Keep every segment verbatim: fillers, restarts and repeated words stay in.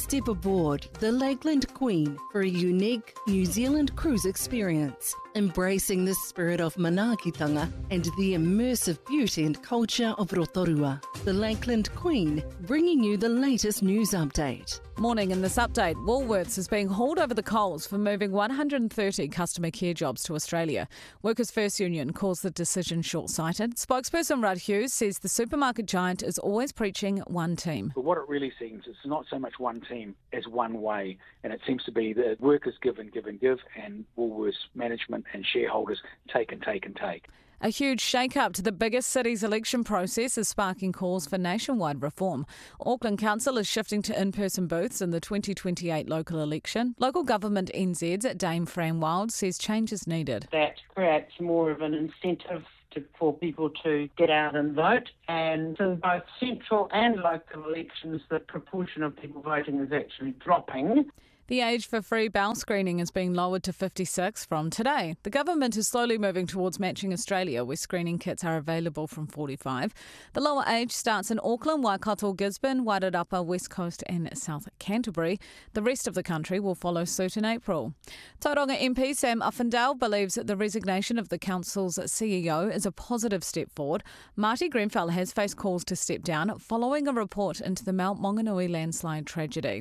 Step aboard the Lakeland Queen for a unique New Zealand cruise experience, embracing the spirit of manaakitanga and the immersive beauty and culture of Rotorua. The Lakeland Queen, bringing you the latest news update. Morning in this update, Woolworths is being hauled over the coals for moving one hundred thirty customer care jobs to Australia. Workers' First Union calls the decision short-sighted. Spokesperson Rudd Hughes says the supermarket giant is always preaching one team. But what it really seems is not so much one team as one way, and it seems to be that workers give and give and give, and Woolworths management and shareholders take and take and take. A huge shake-up to the biggest city's election process is sparking calls for nationwide reform. Auckland Council is shifting to in-person booths in the twenty twenty-eight local election. Local Government N Z's Dame Fran Wild says change is needed. That creates more of an incentive to, for people to get out and vote. And in both central and local elections, the proportion of people voting is actually dropping. The age for free bowel screening is being lowered to fifty-six from today. The government is slowly moving towards matching Australia, where screening kits are available from forty-five. The lower age starts in Auckland, Waikato, Gisborne, Wairarapa, West Coast and South Canterbury. The rest of the country will follow suit in April. Tauranga M P Sam Uffindale believes that the resignation of the council's C E O is a positive step forward. Marty Grenfell has faced calls to step down following a report into the Mount Maunganui landslide tragedy.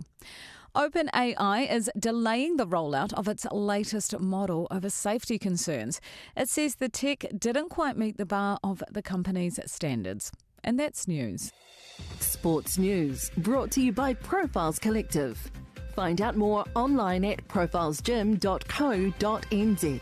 OpenAI is delaying the rollout of its latest model over safety concerns. It says the tech didn't quite meet the bar of the company's standards. And that's news. Sports news brought to you by Profiles Collective. Find out more online at profiles gym dot co dot n z.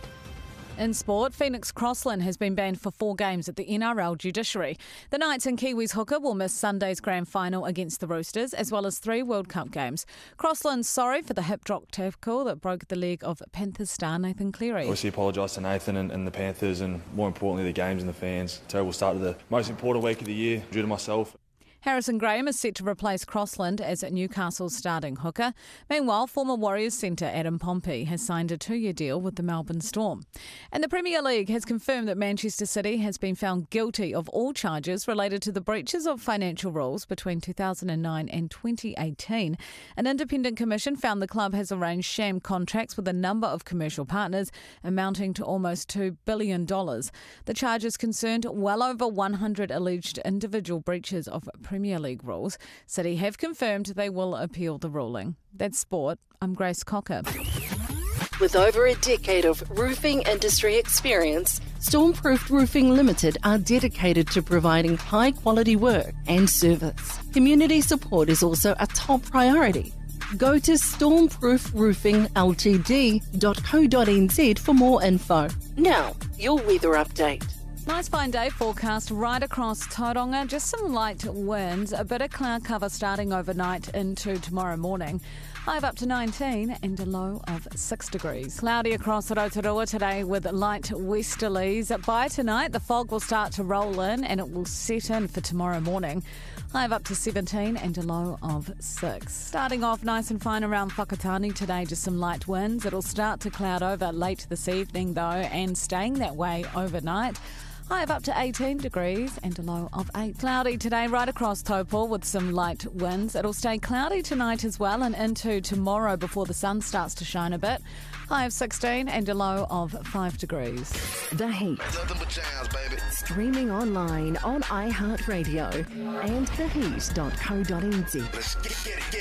In sport, Phoenix Crossland has been banned for four games at the N R L judiciary. The Knights and Kiwis hooker will miss Sunday's grand final against the Roosters, as well as three World Cup games. Crossland's sorry for the hip drop tackle that broke the leg of Panthers star Nathan Cleary. Obviously apologise to Nathan and, and the Panthers, and more importantly the games and the fans. Terrible start to the most important week of the year due to myself. Harrison Graham is set to replace Crossland as Newcastle's starting hooker. Meanwhile, former Warriors centre Adam Pompey has signed a two-year deal with the Melbourne Storm. And the Premier League has confirmed that Manchester City has been found guilty of all charges related to the breaches of financial rules between two thousand nine and twenty eighteen. An independent commission found the club has arranged sham contracts with a number of commercial partners, amounting to almost two billion dollars. The charges concerned well over one hundred alleged individual breaches of Premier League rules. City have confirmed they will appeal the ruling. That's sport. I'm Grace Cocker. With over a decade of roofing industry experience, Stormproofed Roofing Limited are dedicated to providing high-quality work and service. Community support is also a top priority. Go to stormproof roofing l t d dot co dot n z for more info. Now, your weather update. Nice fine day forecast right across Tauranga. Just some light winds, a bit of cloud cover starting overnight into tomorrow morning. High of up to nineteen and a low of six degrees. Cloudy across Rotorua today with light westerlies. By tonight, the fog will start to roll in and it will set in for tomorrow morning. High of up to seventeen and a low of six. Starting off nice and fine around Whakatane today, just some light winds. It'll start to cloud over late this evening though, and staying that way overnight. High of up to eighteen degrees and a low of eight. Cloudy today right across Taupo with some light winds. It'll stay cloudy tonight as well and into tomorrow before the sun starts to shine a bit. High of sixteen and a low of five degrees. The Heat. Nothing but jams, baby. Streaming online on iHeartRadio and the heat dot co dot n z. Let's get it, get it.